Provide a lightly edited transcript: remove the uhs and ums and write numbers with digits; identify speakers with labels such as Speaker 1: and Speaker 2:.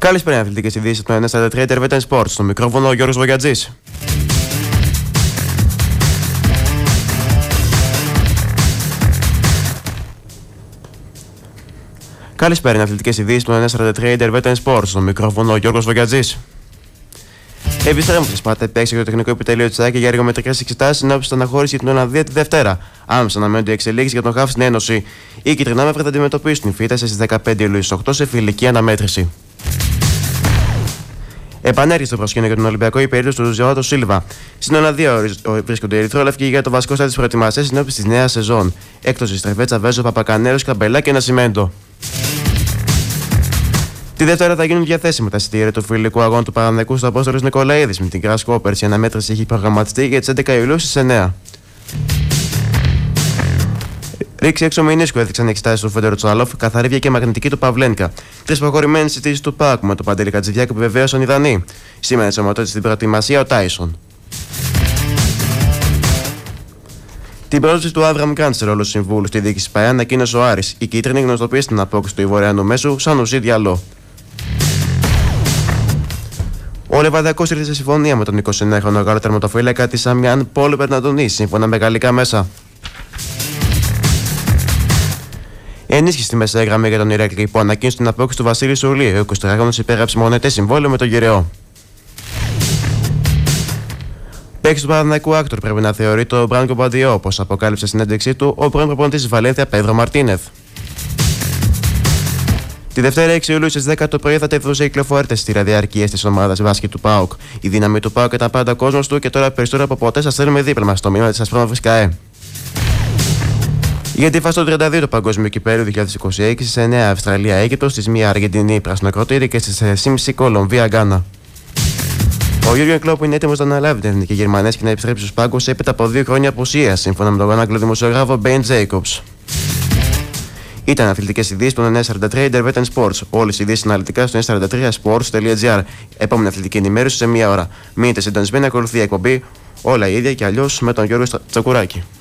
Speaker 1: Καλησπέρα, αθλητικές ειδήσεις του 143 Intervetan Sports. Στο μικρόφωνο ο Γιώργος Βογιατζής. Καλησπέρα, αθλητικές ειδήσεις του 143 Intervetan Sports. Στο μικρόφωνο ο Γιώργος Βογιατζής. Επιστρέφουμε στη Σπάρτα, παίξει το τεχνικό επιτελείο τη ΑΕΚ για εργομετρικές εξετάσεις συνόψη στην αναχώρηση για την Ολλανδία τη Δευτέρα. Άμεσα αναμένονται οι εξελίξεις για τον ΧΑΦ στην Ένωση. Οι κυτρινόμαυροι θα αντιμετωπίσουν την Φύταση στις 15 Ιουλίου στις 8 σε φιλική αναμέτρηση. Επανέρχεται στο προσκήνιο για τον Ολυμπιακό η περίπτωση του Ζωάτο Σίλβα. Στην Ολλανδία βρίσκονται οι Ερυθρόλευκοι για το βασικό στάδιο τη προετοιμασίας συνόψη τη νέα σεζόν. Έκτος η Στρεβέτσα, Βέζο, Παπακανέρος, Καμπελά και Νασιμέντο. Τη Δευτέρα θα γίνουν διαθέσιμα τα εισιτήρια του φιλικού αγώνα του Παναθηναϊκού στο Απόστολος Νικολαίδης με την Grasshoppers. Η αναμέτρηση έχει προγραμματιστεί για τις 11 Ιουλίου στις 9. Ρίξη έξω Μινίσκου έδειξαν οι εξετάσεις του Φέντερο Τσαλόφ, καθαρή και μαγνητική του Παυλένκα. Τρεις προχωρημένες συζητήσεις του ΠΑΟΚ με τον Παντελή Κατζηδιάκη που επιβεβαίωσαν οι Δανείοι. Σήμερα ενσωματώθηκε στην προετοιμασία ο Τάισον. Την πρόσληψη του Άβραμ Γκραντ σε ρόλο συμβούλου στη διοίκηση ΠΑΕ ανακοίνωσε ο Άρης. Η κίτρινη γνωστοποίησε την απόκριση του Ivoriανού μέσου σαν ουσί Διαλό. Ο Λεβαδιακός ήρθε σε συμφωνία με τον 29χρονο Γάλλο τερματοφύλακα της Αμιάν Πολ Μπερναντονή, σύμφωνα με γαλλικά μέσα. Ενίσχυση στη μεσαία γραμμή για τον Ηράκλειο που ανακοίνωσε την απόκριση του Βασίλη Σουλή. Ο 24χρονος υπέγραψε μονετές συμβόλαιο με τον Γεραιό. Παίκτης του Παναθηναϊκού Άκτορ πρέπει να θεωρεί το Μπράνκο Μπαντιό, όπως αποκάλυψε στην έντευξή του ο πρώην προπονητής της Βαλένθια Πέδρο Μαρτίνεθ. Τη Δευτέρα 6 Ιουλίου στις 10 το πρωί θα τεθούν σε κυκλοφορία στη ραδιαρκίες της ομάδας μπάσκετ του ΠΑΟΚ. Η δύναμη του ΠΑΟΚ ήταν πάντα κόσμος του και τώρα περισσότερο από ποτέ σας στέλνουμε δίπλα μας στο μήνυμα της Ασπρόμαυρης ΚΑΕ. Για τη φάση του 32 του Παγκόσμιου Κυπέλλου 2026 στις 9 Αυστραλία Αίγυπτος, στις 1 Αργεντινή Πρασινοκροτήρι και στις 3.30 Κολομβία Γκάνα. Ο Γιώργος Κλόπ είναι έτοιμος να αναλάβει την εθνική Γερμανία και να επιστρέψει στους πάγκους έπειτα από 2 χρόνια απουσίας, σύμφωνα με τον Άγγλο δημοσιογράφο Μπέιν Τζέικομπς. Ήταν αθλητικές ειδήσεις του 943 Intervetan Sports. Όλες οι ειδήσεις αναλυτικά στο 943sports.gr. Επόμενη αθλητική ενημέρωση σε 1 ώρα. Μείνετε συντονισμένοι, ακολουθεί η εκπομπή Όλα ίδια και αλλιώς με τον Γιώργο Τσακουράκη.